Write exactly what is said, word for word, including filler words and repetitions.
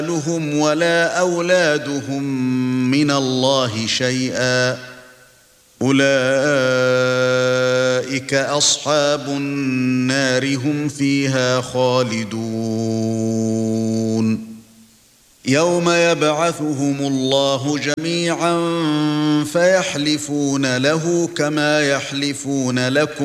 أموالهم ولا أولادهم من الله شيئا أولئك أصحاب النار هم فيها خالدون يوم يبعثهم الله جميعا فيحلفون له كما يحلفون لكم